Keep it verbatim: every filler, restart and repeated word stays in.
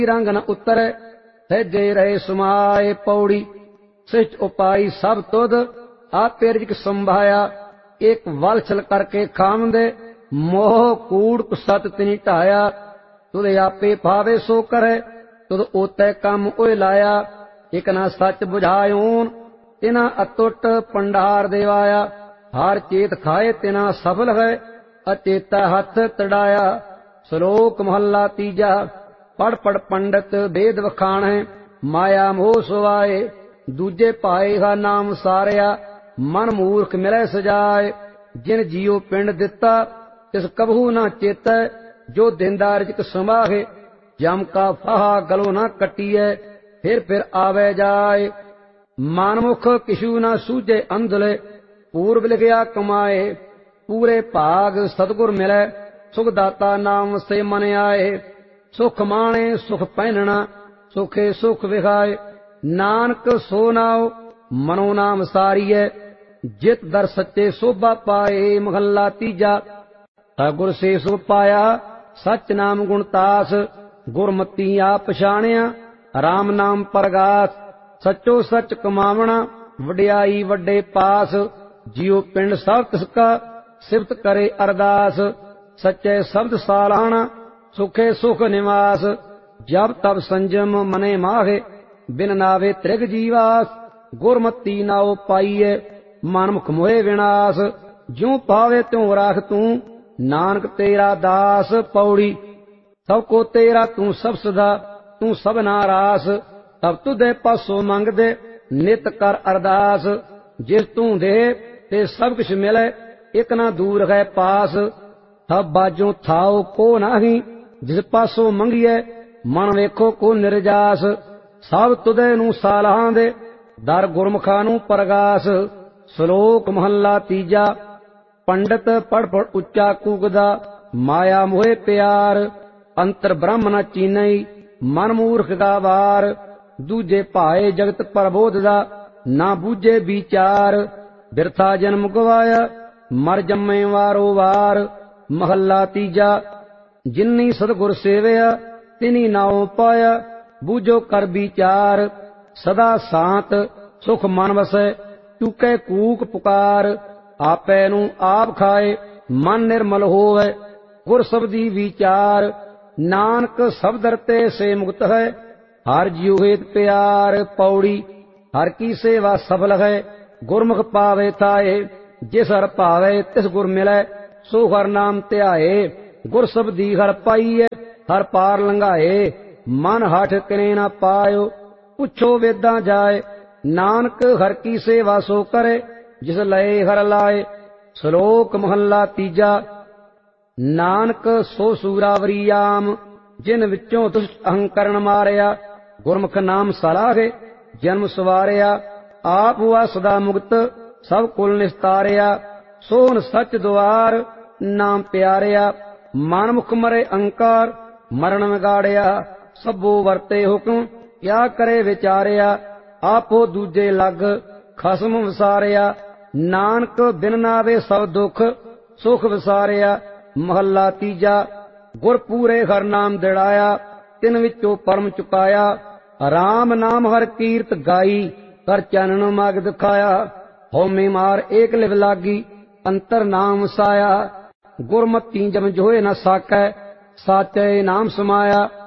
रंग न उतरे सहजे रहे सुमाए पौड़ी श्रेष्ठ उपाई सब तुद आपे रिजक संभाया एक वलछल करके खामदे मोह कूड़ सत तिनी ढाया तुद आपे भावे सो करे तुद ओतै कम ओए लाया एक ना सच बुझायोन तिना अतुट पंडार देवाया हार चेत खाए तिना सफल है अचेता हथ तड़ाया। श्लोक महला तीजा पढ़ पढ़ पंडित वेद वखाण है माया मोह सुवाए दूजे पाए हा नाम सारिया मन मूर्ख मिले सजाए जिन जियो पिंड दिता तिस कबहू ना चेतै जो दिंदा रिजक समाहे जम का फाहा गलो ना कटीए फिर फिर आवे जाए मानमुख किशु ना सूझे अंधले पूर्व लिखिया कमाए पूरे भाग सतगुर मिले सुखदाता नाम से मन आए सुख माणे सुख पहनना सुखे सुख विखाए नानक सो नाओ मनो नाम सारिय जित दर सच्चे शोभा पाए। महला तीजा गुर से सुख पाया सच नाम गुणतास गुरमती आप पछाणिया राम नाम परगास सचो सच कमावना वड्याई वड्डे पास जियो पिंड सब तिसका सिफत करे अरदास सच्चे शब्द सालाना सुखे सुख निवास जब तब संजम मने माहे बिन नावे त्रिग जीवास गुरमती नाओ पाईए मनमुख मोहे विनाश ज्यों पावे त्यों राख तू नानक तेरा दास पौड़ी सब को तेरा तू सब सदा तू सब नारास तब तुदे पासों मंग दे नित कर अरदास जिस तू दे ते सब कुछ मिले एक ना दूर है पास सब बाजों थाओ को नाही जिस पासों मंगिए मन वेखो को निर्जास सब तुदे नू सालां दे दर गुरमुखा नू परगास। श्लोक महला तीजा पंडित पढ़ पढ़ उच्चा कूकदा माया मोहे प्यार अंतर ब्रह्म न चीनई मन मूर्ख का वार दूजे भाए जगत प्रबोध दा ना बूझे विचार बिरथा जन्म गवाया मर जम्मे वारो वार। महला तीजा जिन्नी सतगुर सेवया तिनी नाओ पाया बूझो कर विचार सदा शांत सुख मन वसै चुके कूक पुकार आपै नू आप खाए मन निर्मल होवे गुर शब्दी विचार नानक सब दरते से मुक्त है हर जियो हेत प्यार पौड़ी हर की सेवा सफल है गुरमुख पावे थाए जिस हर पावे तिस गुर मिले सो हर नाम ध्याए गुर शब्दी हर पाईए हर पार लंघाए मन हठ किने न पायो पुछो वेदां जाए नानक हर की सेवा सो करे जिस लए हर लाए। श्लोक महला तीजा नानक सो सूरावरियाम जिन विचों दुष्ट अहंकरण मारिया गुरमुख नाम सलाहे जन्म सवारिया आप हुआ सदा मुक्त सब कुल निस्तारिया सोहन सच द्वार नाम प्यारिया मन मुख मरे अंकार मरण विगाड़िया सबो वरते हुक्म क्या करे विचारिया आपो दूजे लग खसम विसारिया नानक बिन नावे सब दुख सुख विसारिया। महला तीजा गुर पूरे हर नाम दिड़ाया तिन विचों परम चुकाया राम नाम हर कीर्त गाई कर चानन मार्ग दिखाया होमे मार एक लिव लागी अंतर नाम साया गुरमती जम जोए न साकै साचे नाम समाया।